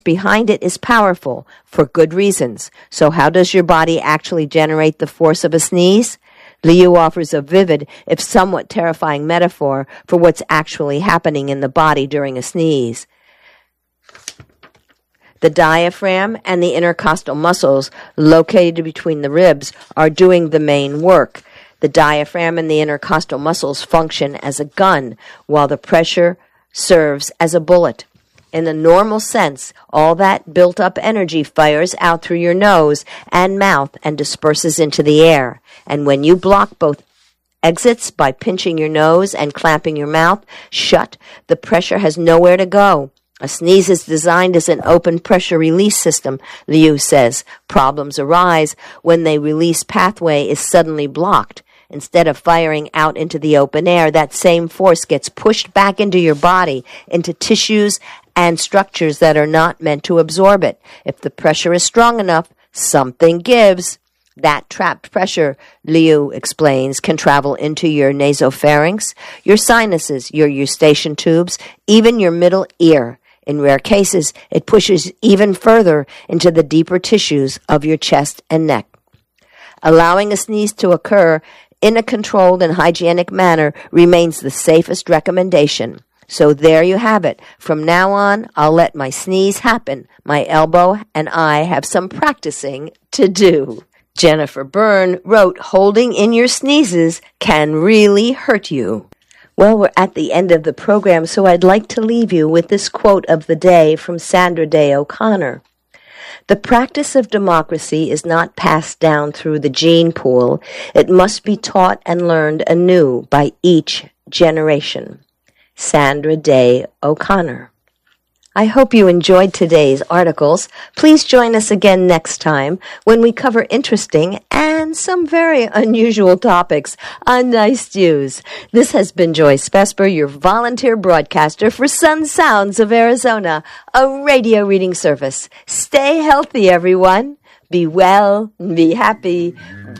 behind it is powerful for good reasons. So how does your body actually generate the force of a sneeze? Liu offers a vivid, if somewhat terrifying metaphor for what's actually happening in the body during a sneeze. The diaphragm and the intercostal muscles located between the ribs are doing the main work. The diaphragm and the intercostal muscles function as a gun, while the pressure serves as a bullet. In the normal sense, all that built-up energy fires out through your nose and mouth and disperses into the air. And when you block both exits by pinching your nose and clamping your mouth shut, the pressure has nowhere to go. A sneeze is designed as an open pressure release system, Liu says. Problems arise when the release pathway is suddenly blocked. Instead of firing out into the open air, that same force gets pushed back into your body, into tissues and structures that are not meant to absorb it. If the pressure is strong enough, something gives. That trapped pressure, Liu explains, can travel into your nasopharynx, your sinuses, your eustachian tubes, even your middle ear. In rare cases, it pushes even further into the deeper tissues of your chest and neck. Allowing a sneeze to occur in a controlled and hygienic manner remains the safest recommendation. So there you have it. From now on, I'll let my sneeze happen. My elbow and I have some practicing to do. Jennifer Byrne wrote, "Holding in your sneezes can really hurt you." Well, we're at the end of the program, so I'd like to leave you with this quote of the day from Sandra Day O'Connor. "The practice of democracy is not passed down through the gene pool. It must be taught and learned anew by each generation." Sandra Day O'Connor. I hope you enjoyed today's articles. Please join us again next time when we cover interesting and some very unusual topics on Nice News. This has been Joyce Vesper, your volunteer broadcaster for Sun Sounds of Arizona, a radio reading service. Stay healthy, everyone. Be well, be happy.